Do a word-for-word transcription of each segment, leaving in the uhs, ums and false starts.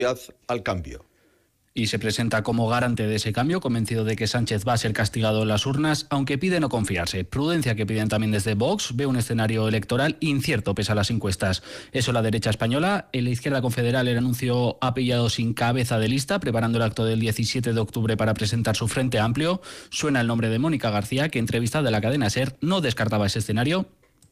al cambio. Y se presenta como garante de ese cambio, convencido de que Sánchez va a ser castigado en las urnas, aunque pide no confiarse. Prudencia que piden también desde Vox, ve un escenario electoral incierto pese a las encuestas. Eso la derecha española. En la izquierda confederal el anuncio ha pillado sin cabeza de lista, preparando el acto del diecisiete de octubre para presentar su Frente Amplio. Suena el nombre de Mónica García, que entrevistada en la cadena SER no descartaba ese escenario.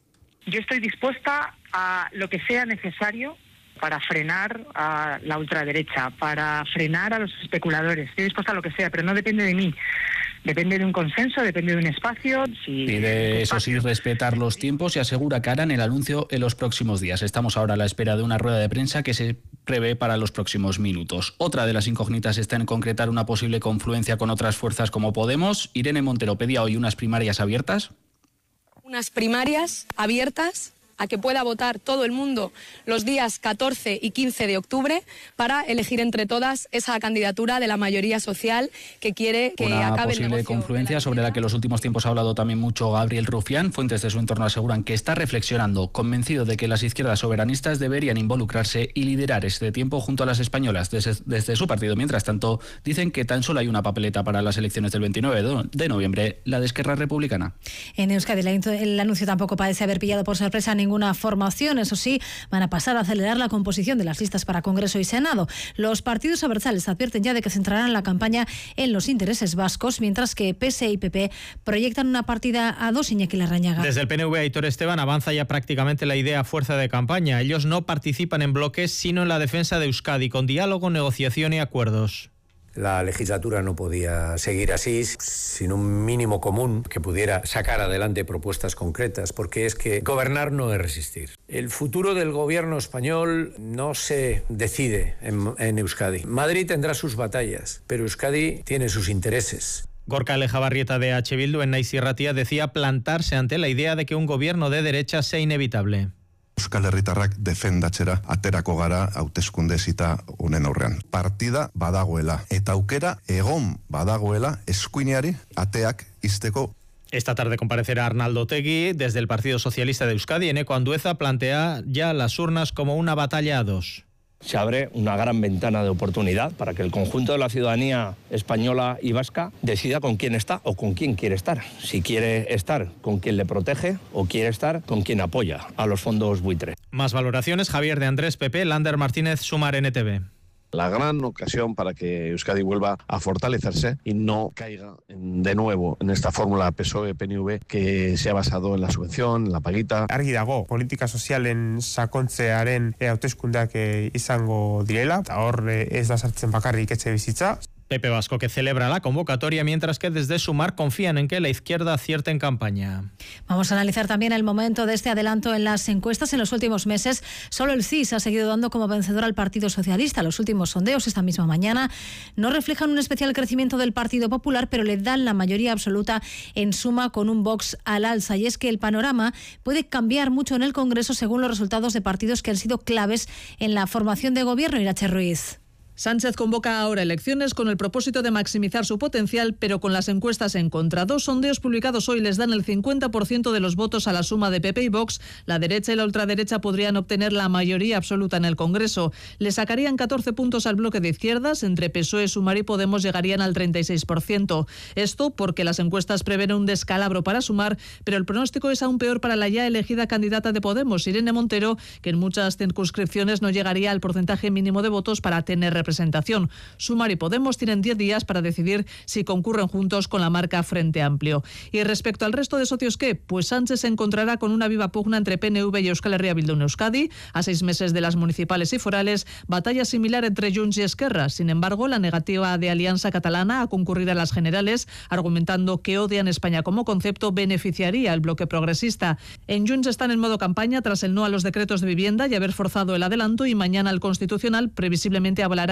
Yo estoy dispuesta a lo que sea necesario para frenar a la ultraderecha, para frenar a los especuladores. Estoy dispuesta a lo que sea, pero no depende de mí. Depende de un consenso, depende de un espacio. Si Pide, eso sí, respetar los tiempos y asegura que harán el anuncio en los próximos días. Estamos ahora a la espera de una rueda de prensa que se prevé para los próximos minutos. Otra de las incógnitas está en concretar una posible confluencia con otras fuerzas como Podemos. Irene Montero pedía hoy unas primarias abiertas. Unas primarias abiertas a que pueda votar todo el mundo los días catorce y quince de octubre para elegir entre todas esa candidatura de la mayoría social que quiere que Una acabe el negocio. Una posible confluencia sobre la que en los últimos tiempos ha hablado también mucho Gabriel Rufián. Fuentes de su entorno aseguran que está reflexionando, convencido de que las izquierdas soberanistas deberían involucrarse y liderar este tiempo junto a las españolas. Desde, desde su partido, mientras tanto, dicen que tan solo hay una papeleta para las elecciones del veintinueve de noviembre, la de Esquerra Republicana. En Euskadi el anuncio tampoco parece haber pillado por sorpresa ninguna formación. Eso sí, van a pasar a acelerar la composición de las listas para Congreso y Senado. Los partidos abertzales advierten ya de que centrarán la campaña en los intereses vascos, mientras que P S E y P P proyectan una partida a dos. Iñaki Larrañaga. Desde el P N V, Aitor Esteban avanza ya prácticamente la idea fuerza de campaña. Ellos no participan en bloques, sino en la defensa de Euskadi, con diálogo, negociación y acuerdos. La legislatura no podía seguir así, sin un mínimo común que pudiera sacar adelante propuestas concretas, porque es que gobernar no es resistir. El futuro del gobierno español no se decide en, en Euskadi. Madrid tendrá sus batallas, pero Euskadi tiene sus intereses. Gorka Lejabarrieta de H. Bildu en Naiz Irratia decía plantarse ante la idea de que un gobierno de derecha sea inevitable. Euskal Herritarrak defendatzera aterako gara hauteskunde zita honen aurrean. Partida badagoela eta aukera egon badagoela eskuinari ateak ixteko. Esta tarde comparecerá Arnaldo Otegi. Desde el Partido Socialista de Euskadi, Eneko Andueza plantea ya las urnas como una batalla a dos. Se abre una gran ventana de oportunidad para que el conjunto de la ciudadanía española y vasca decida con quién está o con quién quiere estar. Si quiere estar con quien le protege o quiere estar con quien apoya a los fondos buitre. Más valoraciones, Javier de Andrés, P P, Lander Martínez, Sumar, N T V. La gran ocasión para que Euskadi vuelva a fortalecerse y no caiga en, de nuevo en esta fórmula P S O E-P N V que se ha basado en la subvención, en la paguita. Argi dago, politika sozialen sakontzearen hauteskundeak izango direla, eta hor ez da sartzen bakarrik etxebizitza. Pepe Vasco, que celebra la convocatoria, mientras que desde Sumar confían en que la izquierda acierte en campaña. Vamos a analizar también el momento de este adelanto en las encuestas. En los últimos meses, solo el C I S ha seguido dando como vencedor al Partido Socialista. Los últimos sondeos esta misma mañana no reflejan un especial crecimiento del Partido Popular, pero le dan la mayoría absoluta en Suma, con un Vox al alza. Y es que el panorama puede cambiar mucho en el Congreso según los resultados de partidos que han sido claves en la formación de gobierno. Irache Ruiz. Sánchez convoca ahora elecciones con el propósito de maximizar su potencial, pero con las encuestas en contra. Dos sondeos publicados hoy les dan el cincuenta por ciento de los votos a la suma de P P y Vox. La derecha y la ultraderecha podrían obtener la mayoría absoluta en el Congreso. Le sacarían catorce puntos al bloque de izquierdas. Entre P S O E, Sumar y Podemos llegarían al treinta y seis por ciento. Esto porque las encuestas prevén un descalabro para Sumar, pero el pronóstico es aún peor para la ya elegida candidata de Podemos, Irene Montero, que en muchas circunscripciones no llegaría al porcentaje mínimo de votos para tener representación. Presentación. Sumar y Podemos tienen diez días para decidir si concurren juntos con la marca Frente Amplio. Y respecto al resto de socios, ¿qué? Pues Sánchez se encontrará con una viva pugna entre P N V y Euskal Herria Bildu en Euskadi. A seis meses de las municipales y forales, batalla similar entre Junts y Esquerra. Sin embargo, la negativa de Alianza Catalana a concurrir a las generales, argumentando que odian España como concepto, beneficiaría al bloque progresista. En Junts están en modo campaña tras el no a los decretos de vivienda y haber forzado el adelanto, y mañana el Constitucional previsiblemente avalará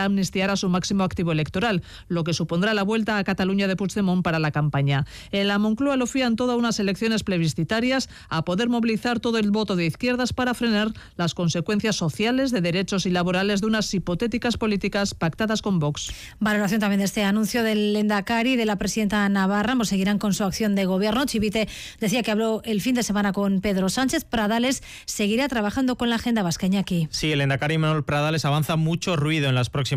amnistiar a su máximo activo electoral, lo que supondrá la vuelta a Cataluña de Puigdemont para la campaña. En la Moncloa lo fían todas unas elecciones plebiscitarias a poder movilizar todo el voto de izquierdas para frenar las consecuencias sociales, de derechos y laborales de unas hipotéticas políticas pactadas con Vox. Valoración también de este anuncio del Lehendakari y de la presidenta Navarra. Pues seguirán con su acción de gobierno. Chivite decía que habló el fin de semana con Pedro Sánchez. Pradales seguirá trabajando con la agenda vasca. Iñaki. Sí, el Lehendakari Manuel Pradales avanza mucho ruido en las próximas